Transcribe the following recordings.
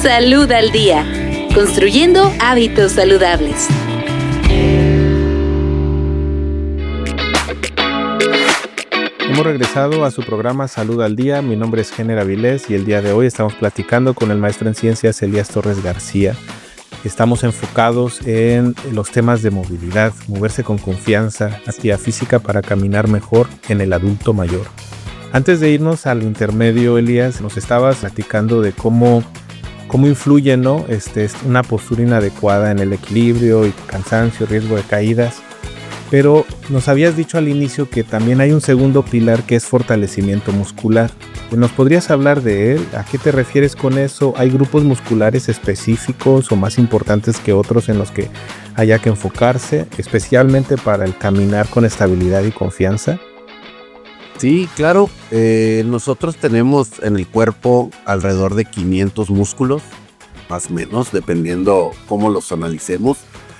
Salud al Día, construyendo hábitos saludables. Hemos regresado a su programa Salud al Día. Mi nombre es Géner Avilés y el día de hoy estamos platicando con el maestro en ciencias Elías Torres García. Estamos enfocados en los temas de movilidad, moverse con confianza, actividad física para caminar mejor en el adulto mayor. Antes de irnos al intermedio, Elías, nos estabas platicando de cómo influye, ¿no? Una postura inadecuada en el equilibrio y cansancio, riesgo de caídas. Pero nos habías dicho al inicio que también hay un segundo pilar que es fortalecimiento muscular. ¿Nos podrías hablar de él? ¿A qué te refieres con eso? ¿Hay grupos musculares específicos o más importantes que otros en los que haya que enfocarse, especialmente para el caminar con estabilidad y confianza? Sí, claro. Nosotros tenemos en el cuerpo alrededor de 500 músculos, más o menos, dependiendo cómo los analicemos.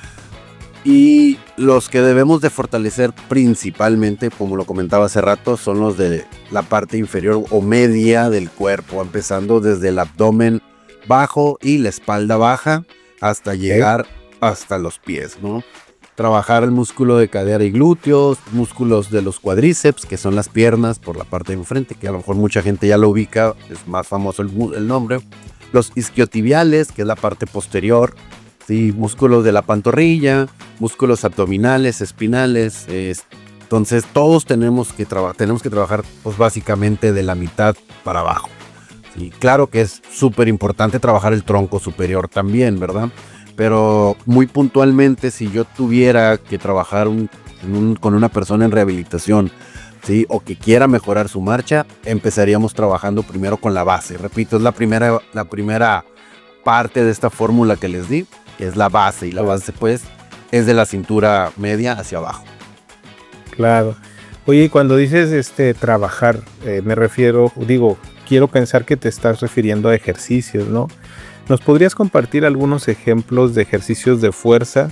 Y los que debemos de fortalecer principalmente, como lo comentaba hace rato, son los de la parte inferior o media del cuerpo, empezando desde el abdomen bajo y la espalda baja hasta llegar hasta los pies, ¿no? Trabajar el músculo de cadera y glúteos, músculos de los cuádriceps, que son las piernas por la parte de enfrente, que a lo mejor mucha gente ya lo ubica, es más famoso el nombre. Los isquiotibiales, que es la parte posterior. Sí, músculos de la pantorrilla, músculos abdominales, espinales. Entonces todos tenemos que trabajar pues, básicamente de la mitad para abajo. Sí, claro que es súper importante trabajar el tronco superior también, ¿verdad? Pero muy puntualmente, si yo tuviera que trabajar con una persona en rehabilitación, ¿sí? O que quiera mejorar su marcha, empezaríamos trabajando primero con la base. Repito, es la primera parte de esta fórmula que les di. Es la base, y la base pues es de la cintura media hacia abajo. Claro. Oye, cuando dices trabajar, me refiero, quiero pensar que te estás refiriendo a ejercicios, ¿no? ¿Nos podrías compartir algunos ejemplos de ejercicios de fuerza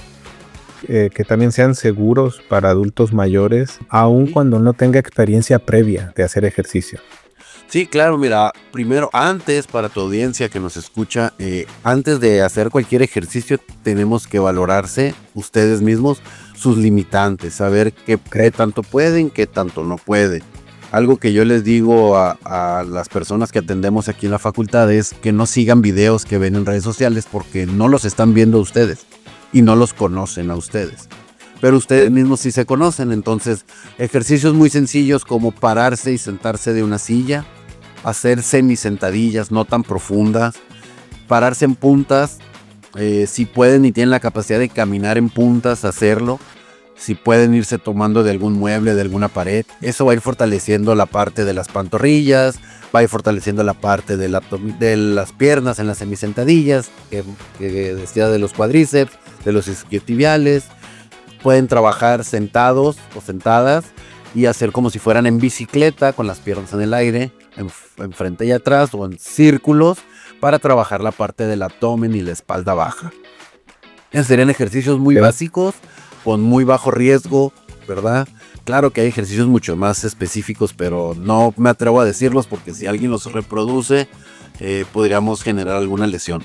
que también sean seguros para adultos mayores, aun cuando no tenga experiencia previa de hacer ejercicio? Sí, claro, mira, primero, para tu audiencia que nos escucha, antes de hacer cualquier ejercicio tenemos que valorarse ustedes mismos sus limitantes, saber qué tanto pueden, qué tanto no pueden. Algo que yo les digo a las personas que atendemos aquí en la facultad es que no sigan videos que ven en redes sociales porque no los están viendo ustedes y no los conocen a ustedes. Pero ustedes mismos sí se conocen, entonces ejercicios muy sencillos como pararse y sentarse de una silla, hacer semisentadillas no tan profundas, pararse en puntas, si pueden y tienen la capacidad de caminar en puntas, hacerlo. Si pueden irse tomando de algún mueble, de alguna pared, eso va a ir fortaleciendo la parte de las pantorrillas, va a ir fortaleciendo la parte de las piernas en las semisentadillas, que decía de los cuádriceps, de los isquiotibiales. Pueden trabajar sentados o sentadas y hacer como si fueran en bicicleta con las piernas en el aire, enfrente y atrás o en círculos para trabajar la parte del abdomen y la espalda baja. Esos serían ejercicios muy básicos, con muy bajo riesgo, ¿verdad? Claro que hay ejercicios mucho más específicos, pero no me atrevo a decirlos porque si alguien los reproduce, podríamos generar alguna lesión.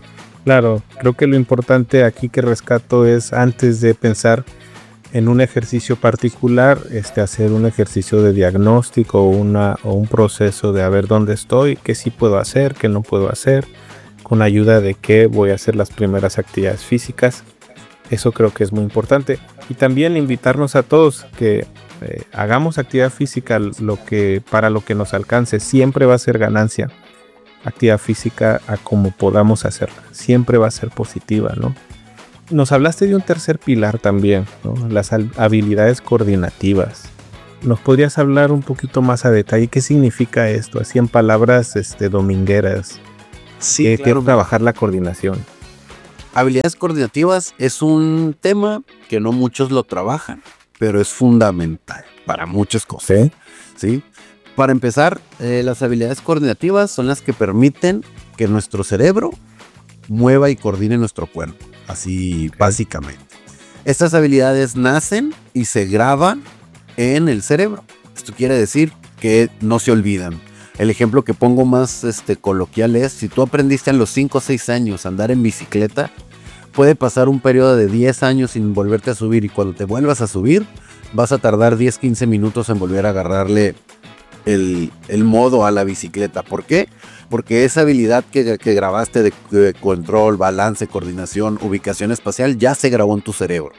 Claro, creo que lo importante aquí que rescato es antes de pensar en un ejercicio particular, hacer un ejercicio de diagnóstico o un proceso de a ver dónde estoy, qué sí puedo hacer, qué no puedo hacer, con ayuda de qué voy a hacer las primeras actividades físicas. Eso creo que es muy importante. Y también invitarnos a todos que hagamos actividad física para lo que nos alcance. Siempre va a ser ganancia. Actividad física a como podamos hacerla. Siempre va a ser positiva, ¿no? Nos hablaste de un tercer pilar también, ¿no? Las habilidades coordinativas. ¿Nos podrías hablar un poquito más a detalle qué significa esto? Así en palabras domingueras. Sí, claro. Trabajar la coordinación. Habilidades coordinativas es un tema que no muchos lo trabajan, pero es fundamental para muchas cosas. ¿Sí? Para empezar, las habilidades coordinativas son las que permiten que nuestro cerebro mueva y coordine nuestro cuerpo, así básicamente. Estas habilidades nacen y se graban en el cerebro. Esto quiere decir que no se olvidan. El ejemplo que pongo más coloquial es, si tú aprendiste a los 5 o 6 años a andar en bicicleta, puede pasar un periodo de 10 años sin volverte a subir, y cuando te vuelvas a subir, vas a tardar 10-15 minutos en volver a agarrarle el modo a la bicicleta. ¿Por qué? Porque esa habilidad que grabaste de control, balance, coordinación, ubicación espacial, ya se grabó en tu cerebro.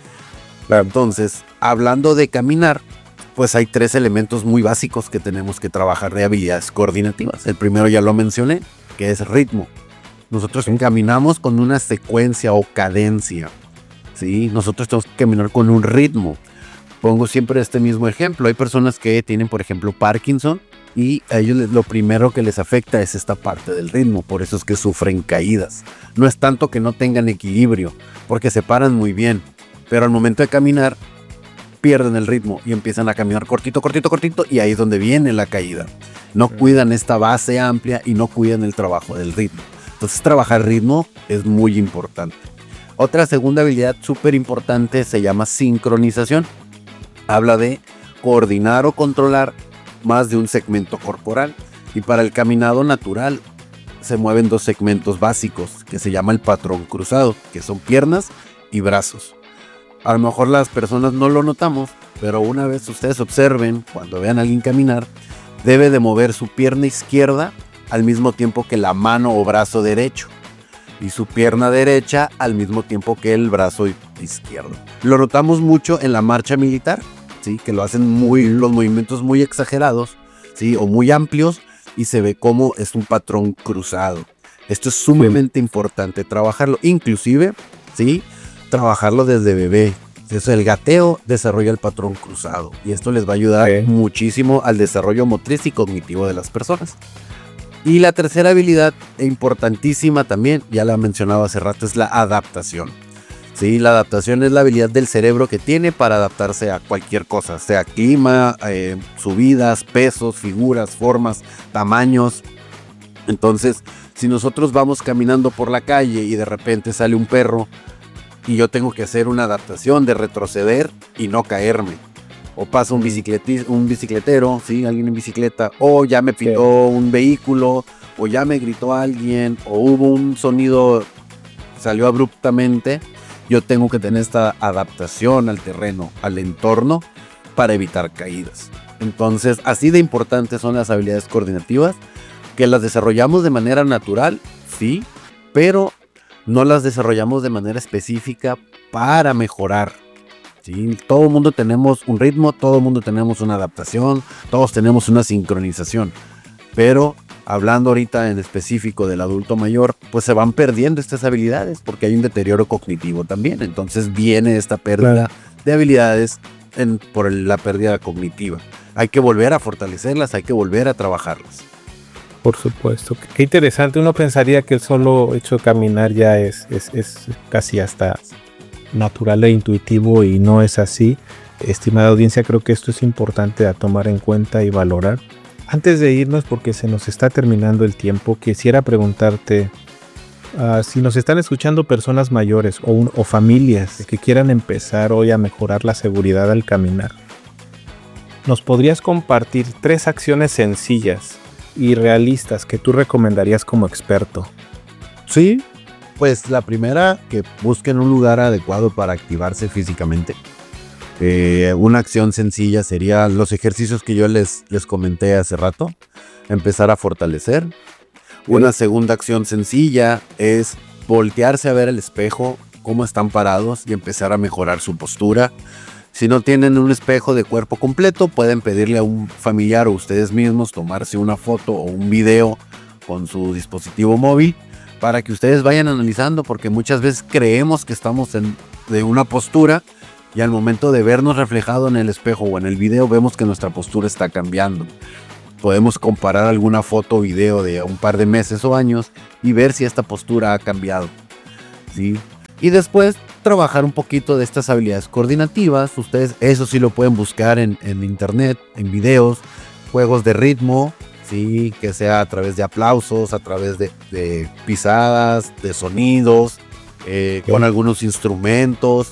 Entonces, hablando de caminar, pues hay 3 elementos muy básicos que tenemos que trabajar de habilidades coordinativas. El primero ya lo mencioné, que es ritmo. Nosotros caminamos con una secuencia o cadencia, ¿sí? Nosotros tenemos que caminar con un ritmo. Pongo siempre este mismo ejemplo. Hay personas que tienen, por ejemplo, Parkinson, y a ellos lo primero que les afecta es esta parte del ritmo. Por eso es que sufren caídas. No es tanto que no tengan equilibrio, porque se paran muy bien, pero al momento de caminar pierden el ritmo y empiezan a caminar cortito, y ahí es donde viene la caída. No cuidan esta base amplia y no cuidan el trabajo del ritmo. Entonces, trabajar ritmo es muy importante. Otra segunda habilidad súper importante se llama sincronización. Habla de coordinar o controlar más de un segmento corporal. Y para el caminado natural se mueven 2 segmentos básicos que se llama el patrón cruzado, que son piernas y brazos. A lo mejor las personas no lo notamos, pero una vez ustedes observen, cuando vean a alguien caminar, debe de mover su pierna izquierda al mismo tiempo que la mano o brazo derecho, y su pierna derecha al mismo tiempo que el brazo izquierdo. Lo notamos mucho en la marcha militar, ¿sí? Que lo hacen los movimientos muy exagerados, ¿sí? O muy amplios, y se ve como es un patrón cruzado. Esto es sumamente importante trabajarlo, inclusive, ¿sí? Trabajarlo desde bebé. Eso, el gateo desarrolla el patrón cruzado, y esto les va a ayudar muchísimo al desarrollo motriz y cognitivo de las personas. Y la tercera habilidad importantísima también, ya la mencionaba hace rato, es la adaptación. Sí, la adaptación es la habilidad del cerebro que tiene para adaptarse a cualquier cosa, sea clima, subidas, pesos, figuras, formas, tamaños. Entonces, si nosotros vamos caminando por la calle y de repente sale un perro y yo tengo que hacer una adaptación de retroceder y no caerme, o pasa un bicicletero, ¿sí? Alguien en bicicleta, o ya me pitó un vehículo, o ya me gritó alguien, o hubo un sonido, salió abruptamente, yo tengo que tener esta adaptación al terreno, al entorno, para evitar caídas. Entonces, así de importantes son las habilidades coordinativas, que las desarrollamos de manera natural, sí, pero no las desarrollamos de manera específica para mejorar. Sí, todo el mundo tenemos un ritmo, todo el mundo tenemos una adaptación, todos tenemos una sincronización, pero hablando ahorita en específico del adulto mayor, pues se van perdiendo estas habilidades porque hay un deterioro cognitivo también. Entonces viene esta pérdida de habilidades por la pérdida cognitiva. Hay que volver a fortalecerlas, hay que volver a trabajarlas. Por supuesto. Qué interesante. Uno pensaría que el solo hecho de caminar ya es casi hasta natural e intuitivo, y no es así. Estimada audiencia, creo que esto es importante a tomar en cuenta y valorar. Antes de irnos, porque se nos está terminando el tiempo, quisiera preguntarte si nos están escuchando personas mayores o familias que quieran empezar hoy a mejorar la seguridad al caminar. ¿Nos podrías compartir 3 acciones sencillas y realistas que tú recomendarías como experto? Sí. Pues la primera, que busquen un lugar adecuado para activarse físicamente. Una acción sencilla sería los ejercicios que yo les comenté hace rato. Empezar a fortalecer. Una segunda acción sencilla es voltearse a ver el espejo, cómo están parados, y empezar a mejorar su postura. Si no tienen un espejo de cuerpo completo, pueden pedirle a un familiar o ustedes mismos tomarse una foto o un video con su dispositivo móvil, para que ustedes vayan analizando, porque muchas veces creemos que estamos de una postura, y al momento de vernos reflejado en el espejo o en el video, vemos que nuestra postura está cambiando. Podemos comparar alguna foto o video de un par de meses o años y ver si esta postura ha cambiado, ¿sí? Y después trabajar un poquito de estas habilidades coordinativas. Ustedes eso sí lo pueden buscar en internet, en videos, juegos de ritmo, sí, que sea a través de aplausos, a través de pisadas, de sonidos, con algunos instrumentos,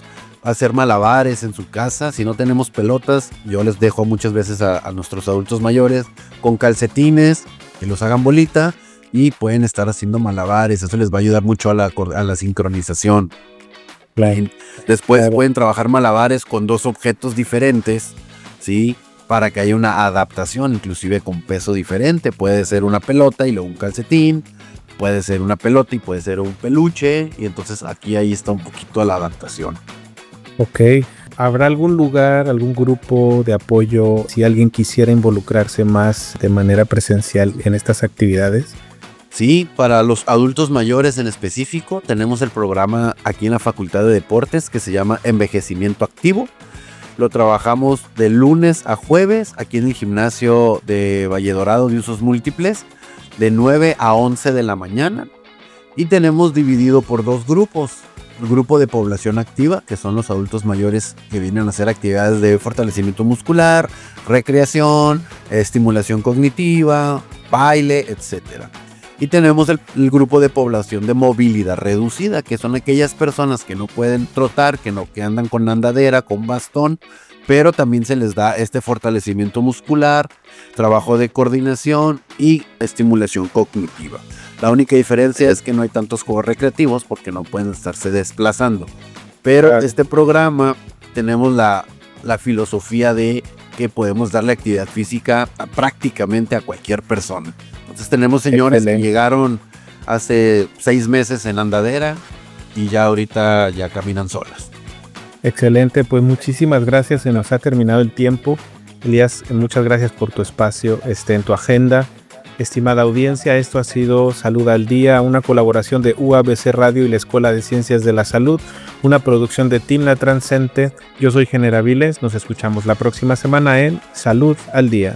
hacer malabares en su casa. Si no tenemos pelotas, yo les dejo muchas veces a nuestros adultos mayores con calcetines que los hagan bolita y pueden estar haciendo malabares. Eso les va a ayudar mucho a la sincronización. Claro. Después pueden trabajar malabares con 2 objetos diferentes, ¿sí? Para que haya una adaptación, inclusive con peso diferente. Puede ser una pelota y luego un calcetín. Puede ser una pelota y puede ser un peluche. Y entonces ahí está un poquito la adaptación. Ok. ¿Habrá algún lugar, algún grupo de apoyo si alguien quisiera involucrarse más de manera presencial en estas actividades? Sí, para los adultos mayores en específico, tenemos el programa aquí en la Facultad de Deportes que se llama Envejecimiento Activo. Lo trabajamos de lunes a jueves aquí en el gimnasio de Valle Dorado de usos múltiples, de 9 a 11 de la mañana. Y tenemos dividido por 2 grupos. El grupo de población activa, que son los adultos mayores que vienen a hacer actividades de fortalecimiento muscular, recreación, estimulación cognitiva, baile, etcétera. Y tenemos el grupo de población de movilidad reducida, que son aquellas personas que no pueden trotar, que andan con andadera, con bastón, pero también se les da este fortalecimiento muscular, trabajo de coordinación y estimulación cognitiva. La única diferencia es que no hay tantos juegos recreativos porque no pueden estarse desplazando. Pero este programa tenemos la filosofía de que podemos darle actividad física prácticamente a cualquier persona. Entonces tenemos señores que llegaron hace 6 meses en andadera y ya ahorita ya caminan solas. Excelente, pues muchísimas gracias, se nos ha terminado el tiempo. Elías, muchas gracias por tu espacio en tu agenda. Estimada audiencia, esto ha sido Salud al Día, una colaboración de UABC Radio y la Escuela de Ciencias de la Salud, una producción de Team La Transcente. Yo soy Gener Avilés, nos escuchamos la próxima semana en Salud al Día.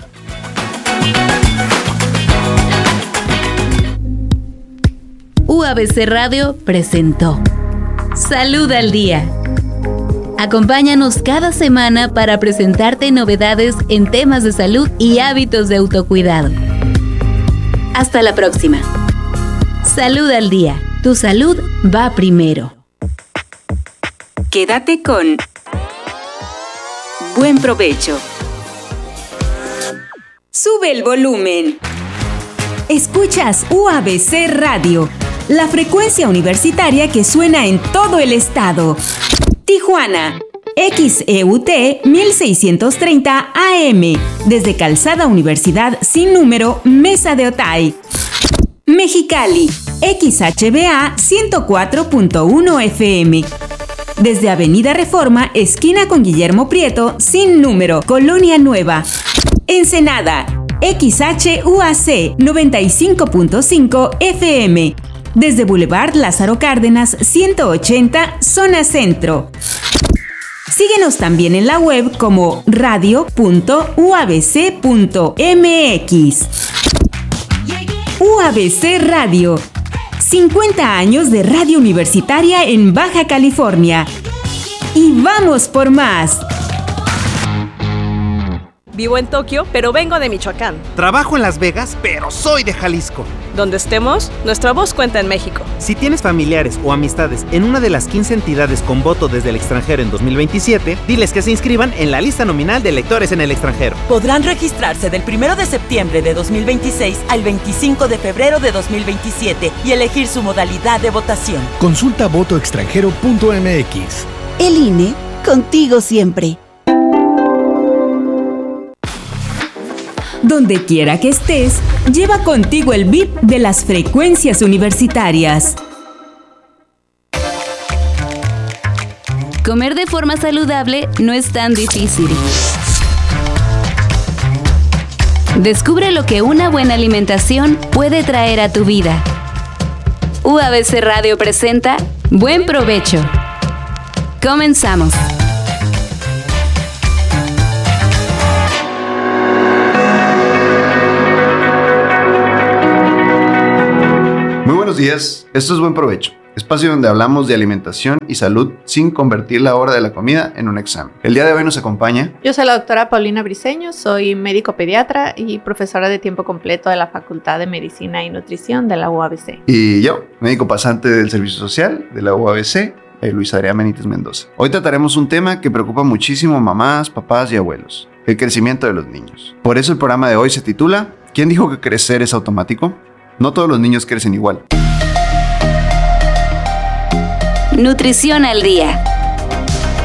UABC Radio presentó Salud al Día. Acompáñanos cada semana para presentarte novedades en temas de salud y hábitos de autocuidado. Hasta la próxima. Salud al Día. Tu salud va primero. Quédate con Buen Provecho. Sube el volumen. Escuchas UABC Radio, la frecuencia universitaria que suena en todo el estado. Tijuana, XEUT 1630 AM, desde Calzada Universidad sin número, Mesa de Otay. Mexicali, XHBA 104.1 FM, desde Avenida Reforma, esquina con Guillermo Prieto, sin número, Colonia Nueva. Ensenada, XHUAC 95.5 FM, desde Boulevard Lázaro Cárdenas 180, zona centro. Síguenos también en la web como radio.uabc.mx. UABC Radio, 50 años de radio universitaria en Baja California. Y vamos por más. Vivo en Tokio, pero vengo de Michoacán. Trabajo en Las Vegas, pero soy de Jalisco. Donde estemos, nuestra voz cuenta en México. Si tienes familiares o amistades en una de las 15 entidades con voto desde el extranjero en 2027, diles que se inscriban en la lista nominal de electores en el extranjero. Podrán registrarse del 1 de septiembre de 2026 al 25 de febrero de 2027 y elegir su modalidad de votación. Consulta votoextranjero.mx. El INE, contigo siempre. Donde quiera que estés, lleva contigo el VIP de las frecuencias universitarias. Comer de forma saludable no es tan difícil. Descubre lo que una buena alimentación puede traer a tu vida. UABC Radio presenta Buen Provecho. Comenzamos. Muy buenos días, esto es Buen Provecho, espacio donde hablamos de alimentación y salud sin convertir la hora de la comida en un examen. El día de hoy nos acompaña... Yo soy la doctora Paulina Briceño, soy médico pediatra y profesora de tiempo completo de la Facultad de Medicina y Nutrición de la UABC. Y yo, médico pasante del Servicio Social de la UABC Luis Adrián Benítez Mendoza. Hoy trataremos un tema que preocupa muchísimo a mamás, papás y abuelos: el crecimiento de los niños. Por eso el programa de hoy se titula ¿Quién dijo que crecer es automático? No todos los niños crecen igual. Nutrición al día.